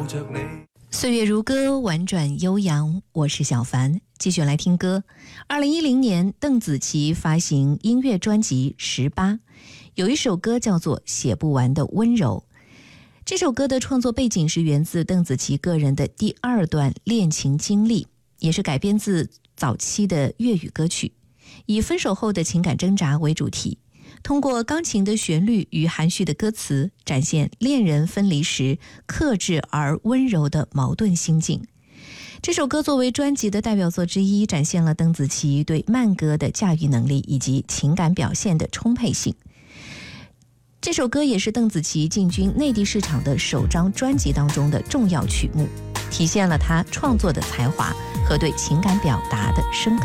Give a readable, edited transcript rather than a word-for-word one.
着你。 岁月如歌，婉转悠扬，我是小凡，继续来听歌。2010年，邓紫棋发行音乐专辑《18》，有一首歌叫做《写不完的温柔》。这首歌的创作背景是源自邓紫棋个人的第2段恋情经历，也是改编自早期的粤语歌曲，以分手后的情感挣扎为主题，通过钢琴的旋律与含蓄的歌词，展现恋人分离时克制而温柔的矛盾心境。这首歌作为专辑的代表作之一，展现了邓紫棋对慢歌的驾驭能力以及情感表现的充沛性。这首歌也是邓紫棋进军内地市场的首张专辑当中的重要曲目，体现了她创作的才华和对情感表达的深刻